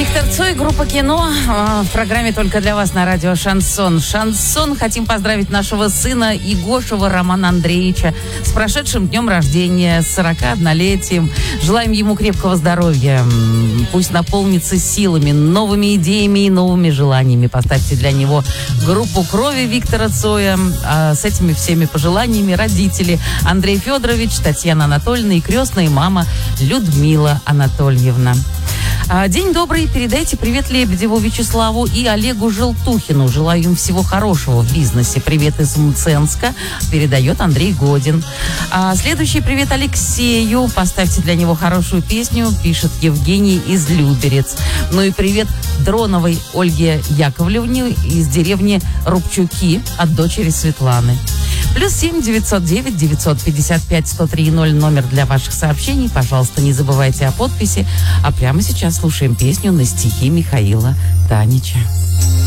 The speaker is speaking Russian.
Виктор Цой, группа «Кино» в программе «Только для вас» на радио «Шансон». «Шансон». Хотим поздравить нашего сына Игошева Романа Андреевича с прошедшим днем рождения, с 41-летием. Желаем ему крепкого здоровья. Пусть наполнится силами, новыми идеями и новыми желаниями. Поставьте для него группу крови Виктора Цоя. С этими всеми пожеланиями родители Андрей Федорович, Татьяна Анатольевна и крестная мама Людмила Анатольевна. День добрый. Передайте привет Лебедеву Вячеславу и Олегу Желтухину. Желаю им всего хорошего в бизнесе. Привет из Мценска. Передает Андрей Годин. Следующий привет Алексею. Поставьте для него хорошую песню. Пишет Евгений из Люберец. Ну и привет Дроновой Ольге Яковлевне из деревни Рубчуки от дочери Светланы. +7 909 955 103 0 номер для ваших сообщений. Пожалуйста, не забывайте о подписи. А прямо сейчас слушаем песню на стихи Михаила Танича.